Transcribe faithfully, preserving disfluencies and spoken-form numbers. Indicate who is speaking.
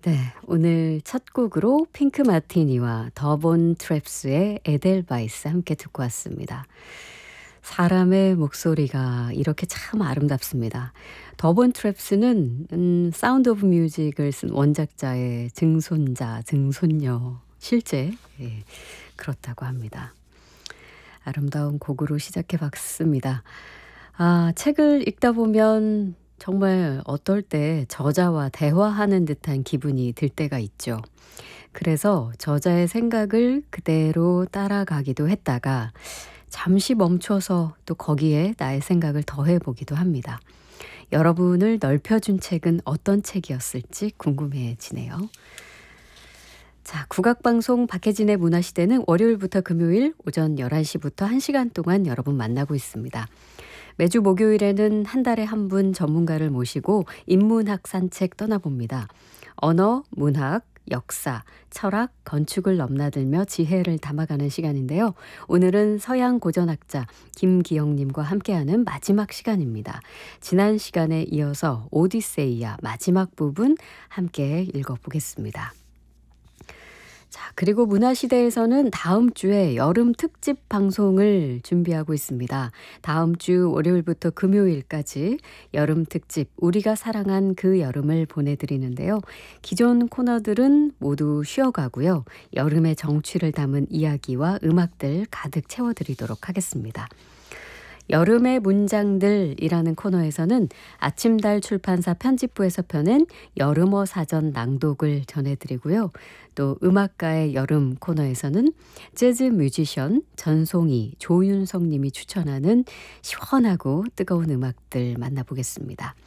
Speaker 1: 네. 오늘 첫 곡으로 핑크 마티니와 더본 트랩스의 에델바이스 함께 듣고 왔습니다. 사람의 목소리가 이렇게 참 아름답습니다. 더본 트랩스는 음 사운드 오브 뮤직을 쓴 원작자의 증손자, 증손녀 실제 예 그렇다고 합니다. 아름다운 곡으로 시작해 봤습니다. 아 책을 읽다 보면 정말 어떨 때 저자와 대화하는 듯한 기분이 들 때가 있죠. 그래서 저자의 생각을 그대로 따라가기도 했다가 잠시 멈춰서 또 거기에 나의 생각을 더해 보기도 합니다. 여러분을 넓혀준 책은 어떤 책이었을지 궁금해지네요. 자, 국악방송 박혜진의 문화시대는 월요일부터 금요일 오전 열한 시부터 한 시간 동안 여러분 만나고 있습니다. 매주 목요일에는 한 달에 한 분 전문가를 모시고 인문학 산책 떠나봅니다. 언어, 문학, 역사, 철학, 건축을 넘나들며 지혜를 담아가는 시간인데요. 오늘은 서양 고전학자 김기영님과 함께하는 마지막 시간입니다. 지난 시간에 이어서 오디세이아 마지막 부분 함께 읽어보겠습니다. 자, 그리고 문화시대에서는 다음 주에 여름 특집 방송을 준비하고 있습니다. 다음 주 월요일부터 금요일까지 여름 특집 우리가 사랑한 그 여름을 보내드리는데요. 기존 코너들은 모두 쉬어가고요. 여름의 정취를 담은 이야기와 음악들 가득 채워드리도록 하겠습니다. 여름의 문장들이라는 코너에서는 아침달 출판사 편집부에서 펴낸 여름어 사전 낭독을 전해드리고요. 또 음악가의 여름 코너에서는 재즈 뮤지션 전송희, 조윤성 님이 추천하는 시원하고 뜨거운 음악들 만나보겠습니다.